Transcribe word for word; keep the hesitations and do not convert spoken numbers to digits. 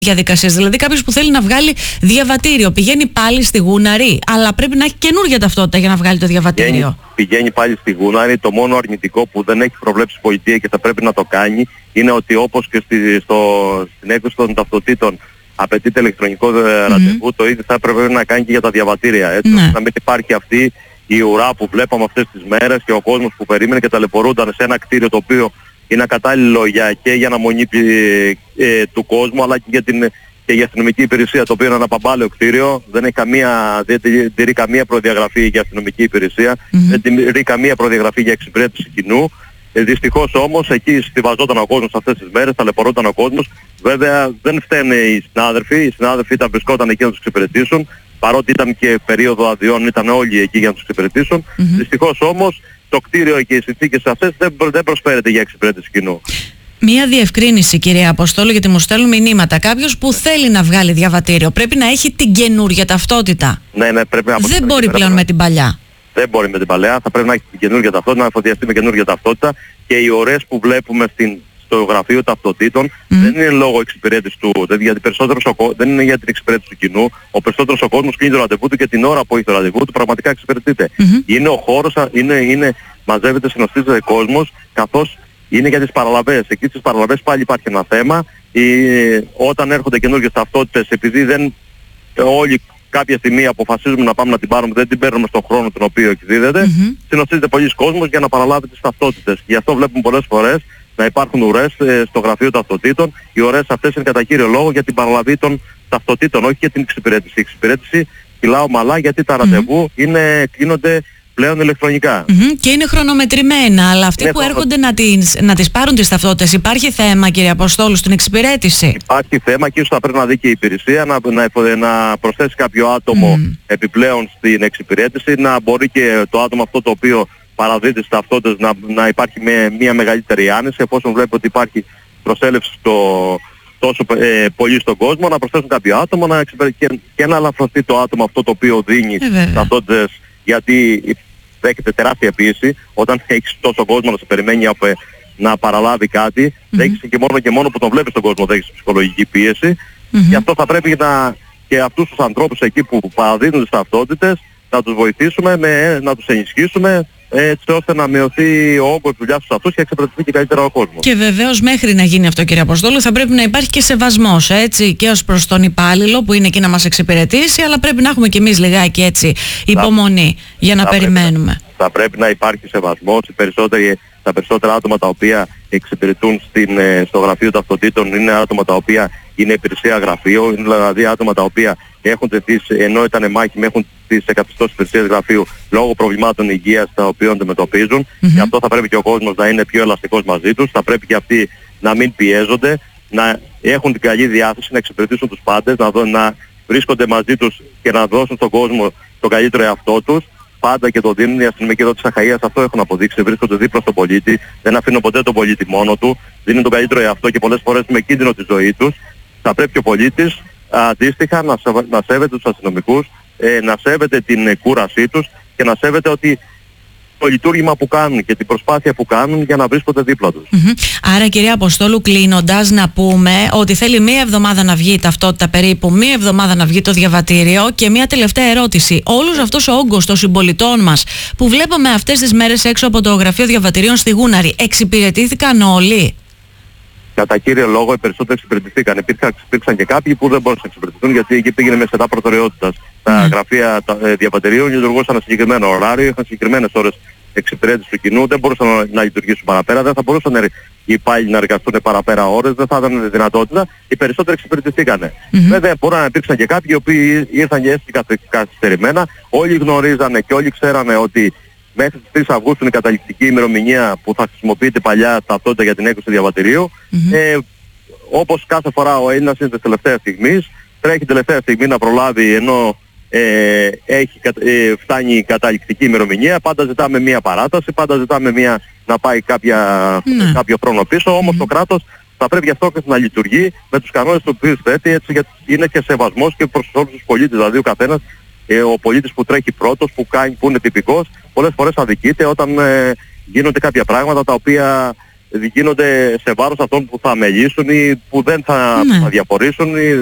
διαδικασίες. Δηλαδή, κάποιος που θέλει να βγάλει διαβατήριο πηγαίνει πάλι στη Γούναρη, αλλά πρέπει να έχει καινούργια ταυτότητα για να βγάλει το διαβατήριο. Πηγαίνει, πηγαίνει πάλι στη Γούναρη. Το μόνο αρνητικό που δεν έχει προβλέψει η πολιτεία και θα πρέπει να το κάνει είναι ότι όπως και στη, στο, στην έκδοση των ταυτοτήτων απαιτείται ηλεκτρονικό mm-hmm. ραντεβού, το ίδιο θα έπρεπε να κάνει και για τα διαβατήρια. Έτσι, mm-hmm. να μην υπάρχει αυτή η ουρά που βλέπαμε αυτές τις μέρες και ο κόσμος που περίμενε και ταλαιπωρούνταν σε ένα κτίριο το οποίο είναι ακατάλληλο για, και για αναμονή ε, του κόσμου, αλλά και για την και για αστυνομική υπηρεσία, το οποίο είναι ένα παμπάλαιο κτίριο, δεν έχει καμία, δεν τηρεί καμία προδιαγραφή για αστυνομική υπηρεσία, mm-hmm. δεν τηρεί καμία προδιαγραφή για εξυπηρέτηση κοινού. Ε, δυστυχώς όμως εκεί στιβαζόταν ο κόσμος αυτές τις μέρες, ταλαιπωρούνταν ο κόσμος. Βέβαια δεν φταίνε οι συνάδελφοι, οι συνάδελφοι ήταν, βρισκόταν εκεί να τους εξυπηρετήσουν, παρότι ήταν και περίοδο αδειών, ήταν όλοι εκεί για να τους εξυπηρετήσουν. Mm-hmm. Δυστυχώς όμως το κτίριο και οι συνθήκες αυτές δεν, δεν προσφέρεται για εξυπηρέτηση κοινού. Μία διευκρίνηση, κυρία Αποστόλου, γιατί μου στέλνουν μηνύματα. Κάποιος που θέλει να βγάλει διαβατήριο πρέπει να έχει την καινούργια ταυτότητα. Ναι, ναι, πρέπει να δεν μπορεί πλέον να... με την παλιά. Δεν μπορεί με την παλαιά, θα πρέπει να έχει την καινούργια ταυτότητα, να εφοδιαστεί με καινούργια ταυτότητα και οι ώρες που βλέπουμε στην, στο γραφείο ταυτοτήτων mm. δεν είναι λόγω εξυπηρέτησης του, δεν, γιατί περισσότερος ο, δεν είναι για την εξυπηρέτηση του κοινού. Ο περισσότερος ο κόσμος κλείνει το ραντεβού του και την ώρα που έχει το ραντεβού του πραγματικά εξυπηρετείται. Mm-hmm. Είναι ο χώρος, είναι, είναι, μαζεύεται, συνοστίζεται κόσμος, καθώς είναι για τις παραλαβές. Εκεί στις παραλαβές πάλι υπάρχει ένα θέμα. Η, όταν έρχονται καινούργιες ταυτότητες, επειδή δεν όλοι κάποια στιγμή αποφασίζουμε να πάμε να την πάρουμε, δεν την παίρνουμε στον χρόνο τον οποίο εκδίδεται, mm-hmm. συνοστίζεται πολλοί κόσμος για να παραλάβει τις ταυτότητες. Γι' αυτό βλέπουμε πολλές φορές να υπάρχουν ουρές ε, στο γραφείο ταυτοτήτων. Οι ουρές αυτές είναι κατά κύριο λόγο για την παραλαβή των ταυτοτήτων, όχι για την εξυπηρέτηση. Η εξυπηρέτηση κυλά ομαλά γιατί τα ραντεβού mm-hmm. είναι, κλείνονται πλέον ηλεκτρονικά. Mm-hmm. Και είναι χρονομετρημένα, αλλά αυτοί ναι, που έρχονται να τις, να τις πάρουν τις ταυτότητες, υπάρχει θέμα, κύριε Αποστόλου, στην εξυπηρέτηση? Υπάρχει θέμα και ίσως θα πρέπει να δει και η υπηρεσία να, να, να προσθέσει κάποιο άτομο mm. επιπλέον στην εξυπηρέτηση, να μπορεί και το άτομο αυτό το οποίο παραδίδει τις ταυτότητες να, να υπάρχει με μια μεγαλύτερη άνεση, εφόσον βλέπει ότι υπάρχει προσέλευση στο, τόσο ε, πολύ στον κόσμο, να προσθέσουν κάποιο άτομο να εξυπηρε... και, και να ελαφρωθεί το άτομο αυτό το οποίο δίνει ε, ταυτότητες, γιατί δέχεται τεράστια πίεση όταν έχεις τόσο κόσμο να σε περιμένει από, να παραλάβει κάτι, mm-hmm. δέχεσαι και μόνο και μόνο που τον βλέπεις τον κόσμο δέχεσαι ψυχολογική πίεση mm-hmm. και αυτό θα πρέπει να, και αυτούς τους ανθρώπους εκεί που παραδίδουν τις ταυτότητες να τους βοηθήσουμε, με, να τους ενισχύσουμε έτσι ώστε να μειωθεί ο όγκος δουλειάς στους αυτούς και να εξυπηρετηθεί και καλύτερα ο κόσμος. Και βεβαίως μέχρι να γίνει αυτό, κύριε Αποστόλου, θα πρέπει να υπάρχει και σεβασμός, έτσι, και ως προς τον υπάλληλο που είναι εκεί να μας εξυπηρετήσει, αλλά πρέπει να έχουμε κι εμείς λιγάκι έτσι υπομονή θα, για να θα περιμένουμε. Πρέπει, θα πρέπει να υπάρχει σεβασμός. Οι περισσότεροι, τα περισσότερα άτομα τα οποία εξυπηρετούν στην, στο γραφείο ταυτοτήτων είναι άτομα τα οποία είναι υπηρεσία γραφείου, είναι δηλαδή άτομα τα οποία έχουν τεθείς, ενώ ήταν μάχημοι, έχουν τις εκατοστώσεις υπηρεσίες γραφείου λόγω προβλημάτων υγείας τα οποία αντιμετωπίζουν. Mm-hmm. Γι' αυτό θα πρέπει και ο κόσμος να είναι πιο ελαστικός μαζί τους, θα πρέπει και αυτοί να μην πιέζονται, να έχουν την καλή διάθεση, να εξυπηρετήσουν τους πάντες, να, δω, να βρίσκονται μαζί τους και να δώσουν στον κόσμο το καλύτερο εαυτό τους. Πάντα και το δίνουν οι αστυνομικοί εδώ της Αχαΐας, αυτό έχουν αποδείξει, βρίσκονται δίπλα στον πολίτη, δεν αφήνουν ποτέ τον πολίτη μόνο του, δίνουν τον καλύτερο εαυτό και πολλές φορές με κίνδυνο τη ζωή τους. Θα πρέπει ο πολίτης αντίστοιχα να, σεβα, να σέβεται τους αστυνομικούς, ε, να σέβεται την κούρασή τους και να σέβεται ότι το λειτουργήμα που κάνουν και την προσπάθεια που κάνουν για να βρίσκονται δίπλα τους. Mm-hmm. Άρα, κυρία Αποστόλου, κλείνοντας, να πούμε ότι θέλει μία εβδομάδα να βγει η ταυτότητα, περίπου μία εβδομάδα να βγει το διαβατήριο. Και μία τελευταία ερώτηση. Όλος αυτός ο όγκος των συμπολιτών μας που βλέπαμε αυτές τις μέρες έξω από το γραφείο διαβατηρίων στη Γούναρη, εξυπηρετήθηκαν όλοι? Κατά κύριο λόγο οι περισσότεροι εξυπηρετηθήκαν. Υπήρξαν, υπήρξαν και κάποιοι που δεν μπορούσαν να εξυπηρετηθούν γιατί εκεί πήγαινε με σετά προτεραιότητας. Mm. Τα γραφεία τα, ε, διαβατηρίων λειτουργούσαν ένα συγκεκριμένο ωράριο, είχαν συγκεκριμένες ώρες εξυπηρέτηση του κοινού, δεν μπορούσαν να, να λειτουργήσουν παραπέρα, δεν θα μπορούσαν οι υπάλληλοι να εργαστούν παραπέρα ώρες, δεν θα ήταν δυνατότητα. Οι περισσότεροι εξυπηρετηθήκανε. Mm-hmm. Βέβαια, μπορεί να υπήρξαν και κάποιοι οι οποίοι ήρθαν και έστω καθυστερημένα. Όλοι γνωρίζανε και όλοι ξέρανε ότι μέχρι τις τρεις Αυγούστου είναι η καταληκτική ημερομηνία που θα χρησιμοποιείται παλιά ταυτότητα για την έκδοση διαβατηρίου. Mm-hmm. Ε, όπως κάθε φορά ο Έλληνας είναι της τελευταίας στιγμής, τρέχει τελευταία στιγμή να προλάβει ενώ ε, έχει, ε, φτάνει η καταληκτική ημερομηνία. Πάντα ζητάμε μία παράταση, πάντα ζητάμε μία, να πάει κάποια, mm. κάποιο χρόνο πίσω. Όμως mm-hmm. το κράτος θα πρέπει γι' αυτό και να λειτουργεί με τους κανόνες του οποίους θέτει, έτσι, γιατί είναι και σεβασμός και προς όλους τους πολίτες. Δηλαδή ο καθένας, ε, ο πολίτης που τρέχει πρώτος, που, κάνει, που είναι τυπικός, πολλές φορές αδικείται όταν ε, γίνονται κάποια πράγματα τα οποία γίνονται σε βάρος αυτών που θα αμελήσουν ή που δεν θα, Ναι. θα διαπορήσουν ή